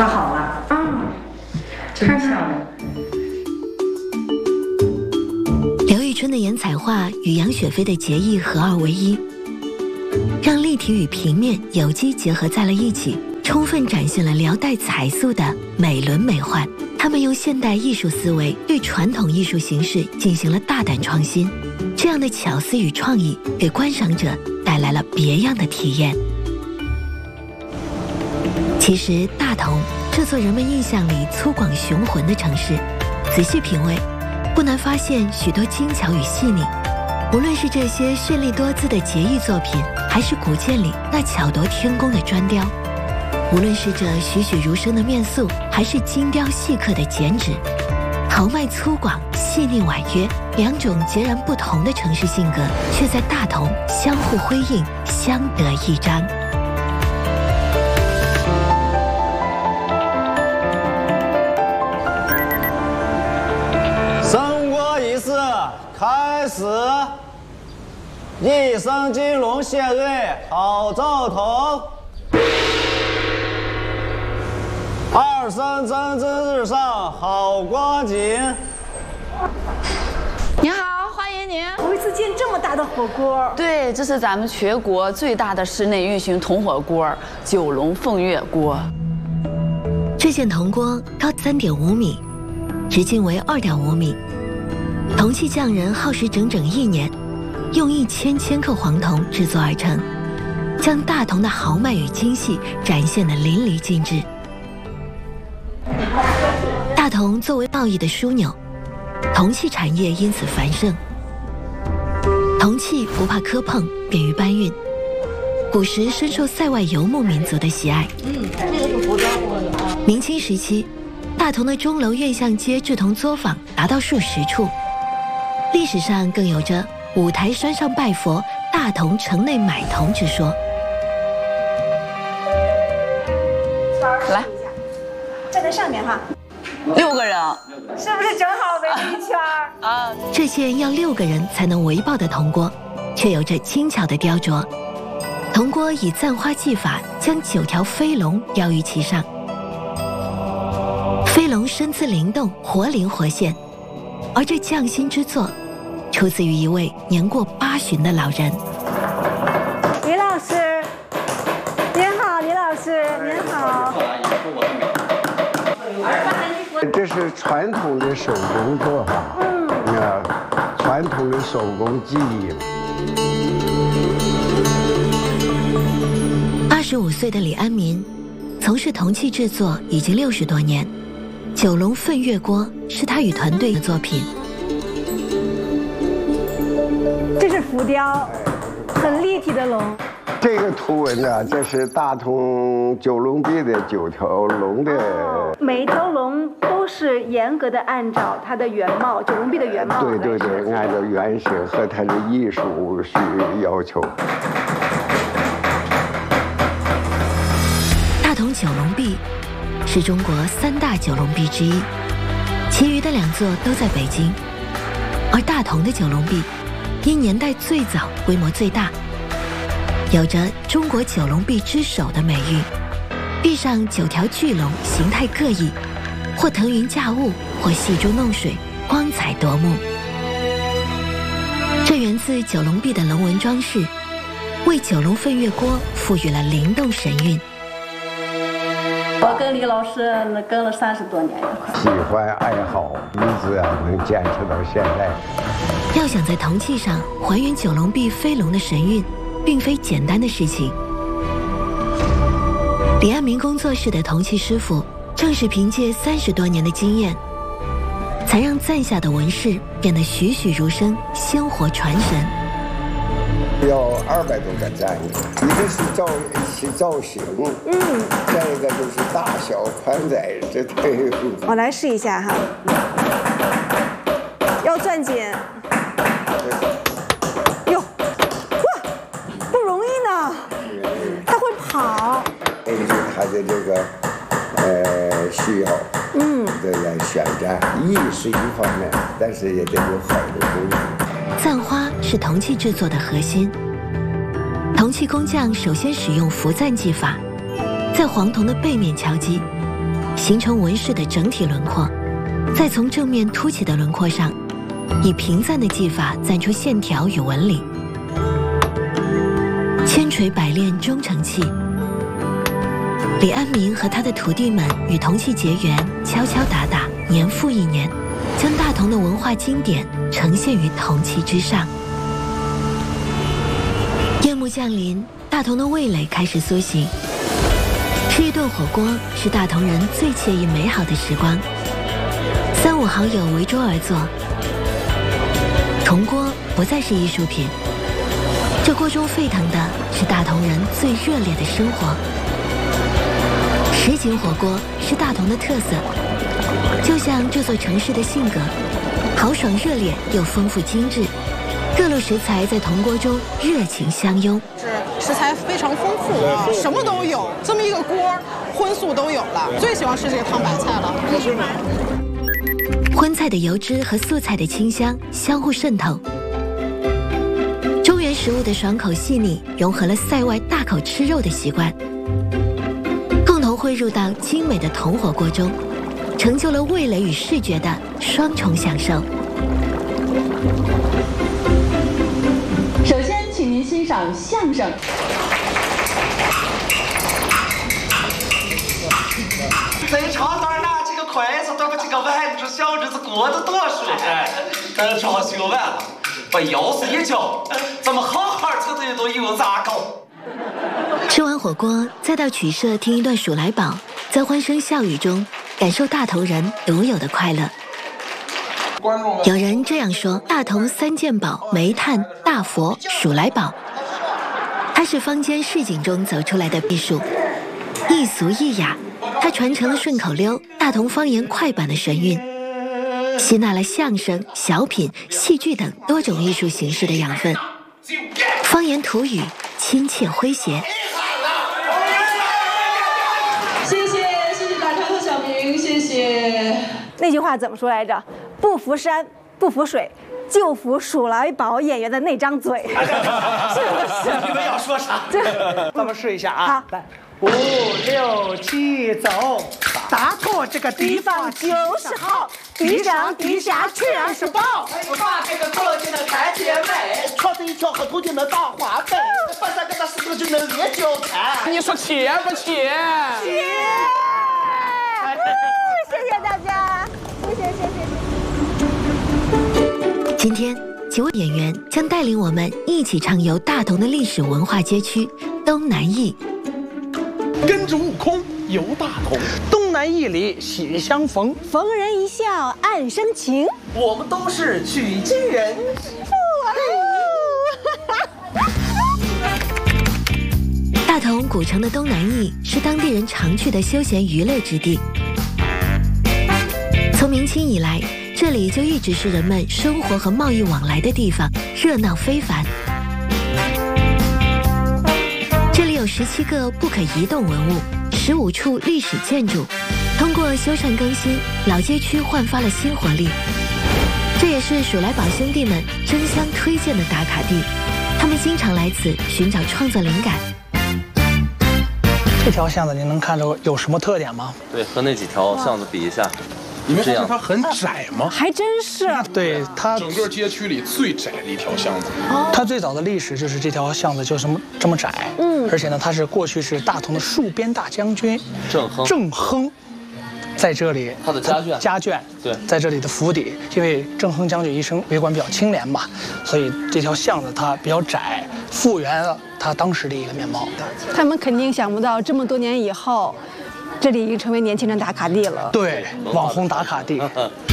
画好了。真漂亮。 刘玉春的颜彩画与杨雪飞的结艺合二为一，让立体与平面有机结合在了一起，充分展现了辽代彩塑的美轮美奂。他们用现代艺术思维对传统艺术形式进行了大胆创新，这样的巧思与创意给观赏者带来了别样的体验。其实大同这座人们印象里粗犷雄浑的城市，仔细品味不难发现许多精巧与细腻。无论是这些绚丽多姿的结艺作品，还是古建里那巧夺天工的砖雕，无论是这栩栩如生的面塑，还是精雕细刻的剪纸，豪迈粗犷，细腻婉约，两种截然不同的城市性格，却在大同相互辉映，相得益彰。 升国仪式开始，一声金龙献瑞，好兆头。二声蒸蒸日上，好光景。 您好，欢迎您。 头一次见这么大的火锅。 对，这是咱们全国最大的室内运行铜火锅——九龙凤月锅。 这件铜锅高3.5米，直径为2.5米。铜器匠人耗时整整1年，用1000千克黄铜制作而成，将大同的豪迈与精细展现得淋漓尽致。大同作为贸易的枢纽，铜器产业因此繁盛。铜器不怕磕碰，便于搬运，古时深受塞外游牧民族的喜爱。 这个是浮雕过的啊。 明清时期，大同的钟楼院巷街制铜作坊达到数十处，历史上更有着五台山上拜佛，大同城内买铜之说。 来， 站在上面哈。 6个人， 是不是正好围着一圈啊？ 这件要6个人才能围抱的铜锅，却有着精巧的雕琢。铜锅以簪花技法将9条飞龙雕于其上，飞龙身姿灵动，活灵活现。而这匠心之作，出自于一位年过80的老人。 李老师，您好，李老师，您好。 这是传统的手工做法，传统的手工技艺。 25岁的李安民，从事铜器制作已经60多年。九龙凤月锅是他与团队的作品。 这是浮雕，很立体的龙。 这个图文呢，这是大同九龙壁的9条龙的。 每一条龙都是严格的按照它的原貌，九龙壁的原貌。 对对对，按照原型和它的艺术去要求。 大同九龙壁是中国3大九龙壁之一，其余的2座都在北京，而大同的九龙壁因年代最早、规模最大。 有着“中国九龙壁之首”的美誉，壁上9条巨龙形态各异，或腾云驾雾，或戏珠弄水，光彩夺目。这源自九龙壁的龙纹装饰，为九龙凤月锅赋予了灵动神韵。 我跟李老师跟了30多年一块， 喜欢爱好，一直能坚持到现在。 要想在铜器上还原九龙壁飞龙的神韵， 并非简单的事情。李安民工作室的铜器师傅，正是凭借30多年的经验，才让簪下的纹饰变得栩栩如生、鲜活传神。 要200多个簪子，一个是造型，再一个就是大小宽窄，这对。 我来试一下哈，要攥紧。 好， 根据他的这个需要，这来选择，艺是一方面，但是也得有好的工艺。 簪花是铜器制作的核心。铜器工匠首先使用浮簪技法，在黄铜的背面敲击， 形成纹饰的整体轮廓，再从正面凸起的轮廓上，以平赞的技法攒出线条与纹理。千锤百炼终成器。李安民和他的徒弟们与铜器结缘，敲敲打打，年复一年，将大同的文化经典呈现于铜器之上。夜幕降临，大同的味蕾开始苏醒。吃一顿火锅是大同人最惬意美好的时光。3、5好友围桌而坐，铜锅不再是艺术品，这锅中沸腾的是大同人最热烈的生活。什锦火锅是大同的特色，就像这座城市的性格，豪爽热烈又丰富精致，各路食材在铜锅中热情相拥。 食材非常丰富，什么都有，这么一个锅，荤素都有了。最喜欢吃这个汤白菜了。 荤菜的油脂和素菜的清香相互渗透，中原食物的爽口细腻融合了塞外大口吃肉的习惯，共同汇入到精美的铜火锅中，成就了味蕾与视觉的双重享受。 首先，请您欣赏相声。 在超市拿几个筷子，端过几个碗，你说小日子过得多顺哎！等装修完了，把钥匙一交，咱们好好吃这顿油炸糕。 吃完火锅，再到曲社听一段数来宝，在欢声笑语中感受大同人独有的快乐。有人这样说：大同3件宝，煤炭、大佛、数来宝。它是坊间市井中走出来的艺术，易俗易雅。它传承了顺口溜、大同方言快板的神韵，吸纳了相声、小品、戏剧等多种艺术形式的养分，方言土语亲切诙谐。 谢谢大超和小明，谢谢。 那句话怎么说来着？不服山，不服水，就服数来宝演员的那张嘴。是不是？ 你们要说啥？ 咱们试一下啊！ 好， 来，5、6、7，走！大同这个地方就是好，地上地下全是宝。 把这个口进的看见美， 穿着一条和徒弟们大花背，把3个大石头就能练就菜。 你说切不切？ 切！谢谢大家，谢谢。 今天，几位演员将带领我们一起畅游大同的历史文化街区东南弋。 跟着悟空游大同， 东南弋里喜相逢， 逢人一笑暗生情。 我们都是取经人。 大同古城的东南弋是当地人常去的休闲娱乐之地。从明清以来，这里就一直是人们生活和贸易往来的地方，热闹非凡。这里有17个不可移动文物，15处历史建筑，通过修缮更新，老街区焕发了新活力。这也是数来宝兄弟们争相推荐的打卡地，他们经常来此寻找创作灵感。 这条巷子您能看出有什么特点吗？ 对，和那几条巷子比一下。 你没发现它很窄吗？ 还真是。 对，它整个街区里最窄的一条巷子。 它最早的历史就是这条巷子就这么窄。而且呢，它是过去是大同的戍边大将军郑亨，在这里他的家眷对， 在这里的府邸，因为郑亨将军一生为官比较清廉嘛，所以这条巷子它比较窄，复原了它当时的一个面貌。 他们肯定想不到这么多年以后，这里已经成为年轻人打卡地了。 对，网红打卡地。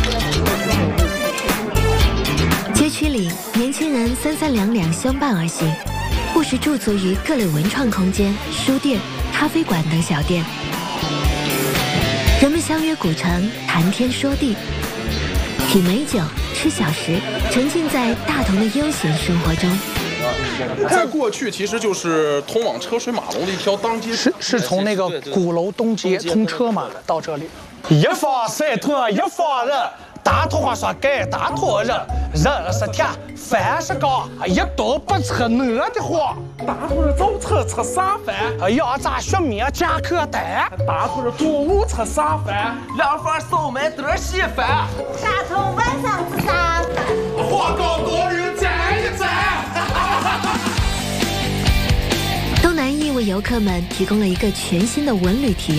街区里，年轻人3、3、2、2相伴而行，不时驻足于各类文创空间、书店、咖啡馆等小店。人们相约古城，谈天说地，品美酒，吃小食，沉浸在大同的悠闲生活中。 在过去，其实就是通往车水马龙的一条当街， 是从那个鼓楼东街通车嘛到这里。 一方赛托一方人， 大土话说给大土人，人是甜，饭是高，一顿不吃饿的慌。 大土人早晨吃啥饭？ 羊杂血面夹颗蛋。 大土人中午吃啥饭？ 凉饭烧麦得稀饭。 大头晚上吃啥饭？ 花糕多驴蘸一蘸。 东南义为游客们提供了一个全新的文旅体验。